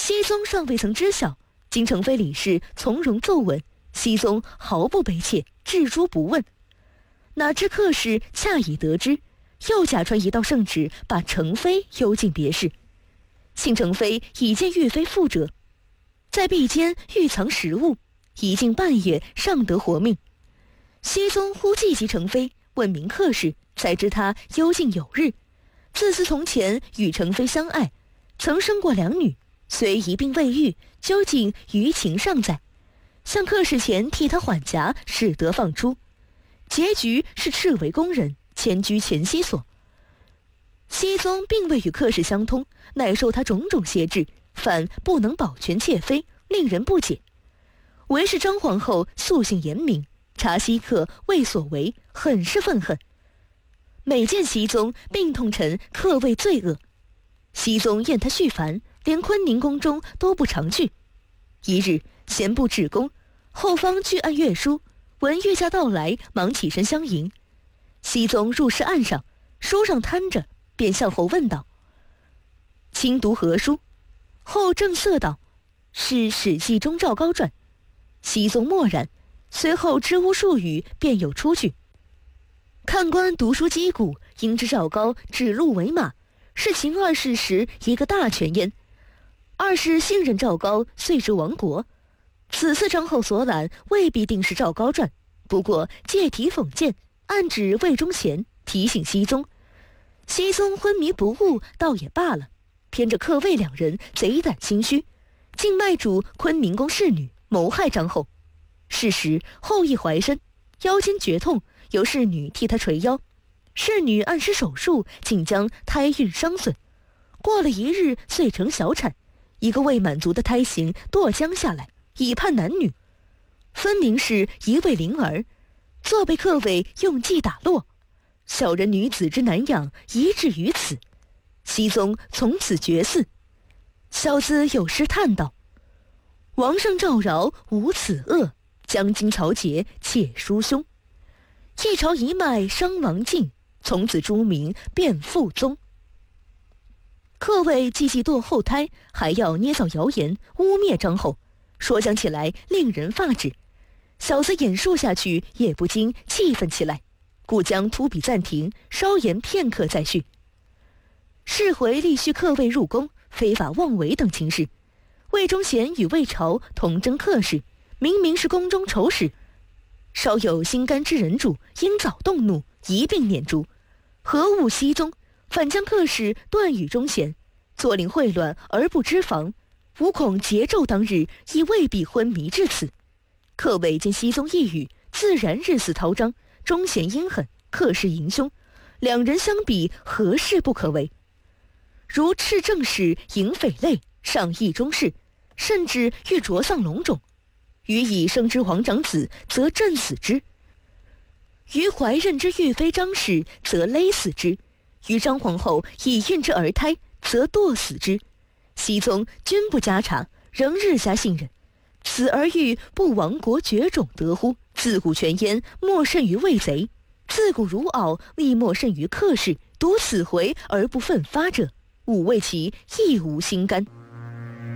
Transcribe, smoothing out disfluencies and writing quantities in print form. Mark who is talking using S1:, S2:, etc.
S1: 熹宗尚未曾知晓，金承妃李氏从容奏闻，熹宗毫不悲切，置诸不问。哪知客氏恰已得知，又假传一道圣旨，把承妃幽禁别室。幸承妃已见玉妃复者，在壁间预藏食物，已近半夜尚得活命。熹宗忽记及承妃，问明客氏，才知他幽禁有日。自私从前与承妃相爱，曾生过2女，虽一并未育，究竟余情尚在。向客氏前替他缓颊，使得放出。结局是斥为宫人，迁居前熹所。熹宗并未与客氏相通，乃受他种种挟制，反不能保全妾妃，令人不解。唯是张皇后素性严明，察熹客为所为，很是愤恨。每见熹宗，病痛陈客为罪恶。熹宗厌他絮烦，连坤宁宫中都不常去。一日闲步至宫，后方具案阅书，闻岳家到来，忙起身相迎。熹宗入室案上，书上摊着，便向后问道：“卿读何书？”后正色道：“是《史记》中赵高传。”熹宗默然，随后支吾数语，便又出去。看官读书击鼓，应知赵高指鹿为马，是秦2世时一个大权焉。2世信任赵高，遂至亡国。此次张后所览，未必定是赵高传，不过借题讽谏，暗指魏忠贤，提醒熹宗。熹宗昏迷不悟，倒也罢了，偏着客魏2人贼胆心虚，竟卖主坤宁宫侍女，谋害张后。是时后羿怀身，腰间剧痛，由侍女替他捶腰。侍女按施手术，竟将胎孕伤损。过了1日，遂成小产，一个未满足的胎形堕将下来，已判男女。分明是一位灵儿，坐被客魏用计打落。小人女子之难养，宜至于此。熹宗从此绝嗣。小子有诗叹道：“王上诏饶无此恶，将军曹节且叔兄。一朝一脉伤亡尽，从此诸民变父宗。”客魏既堕后胎，还要捏造谣言污蔑张后，说讲起来令人发指。小子演述下去也不禁气愤起来，故将图笔暂停，稍延片刻再续。是回立叙客魏入宫、非法妄为等情事。魏忠贤与魏朝同征客氏，明明是宫中丑史，稍有心肝之人主，应早动怒，一并撵诛。何误熹宗，反将客氏断与忠贤，坐领秽乱而不知防，吾恐桀纣当日亦未必昏迷至此。客魏见熹宗一语，自然日肆滔张，忠贤阴狠，客氏淫凶，2人相比，何事不可为？如斥正史，淫匪类，上议中士，甚至欲着丧龙种。予以生之皇长子，则朕死之；于怀孕之玉妃张氏，则勒死之；于张皇后已孕之儿胎，则剁死之。熹宗均不加查，仍日加信任。此儿欲不亡国绝种得乎？自古权焉，莫甚于魏贼；自古如敖，亦莫甚于客氏。独此回而不奋发者，吾谓其亦无心肝。